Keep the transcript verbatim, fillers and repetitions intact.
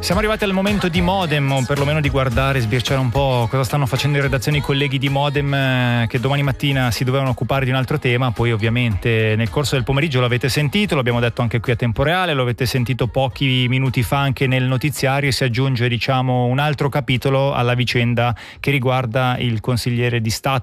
Siamo arrivati al momento di Modem, o perlomeno di guardare, sbirciare un po' cosa stanno facendo in redazione i colleghi di Modem, eh, che domani mattina si dovevano occupare di un altro tema. Poi ovviamente nel corso del pomeriggio l'avete sentito, l'abbiamo detto anche qui a Tempo Reale, lo avete sentito pochi minuti fa anche nel notiziario, e si aggiunge diciamo un altro capitolo alla vicenda che riguarda il consigliere di Stato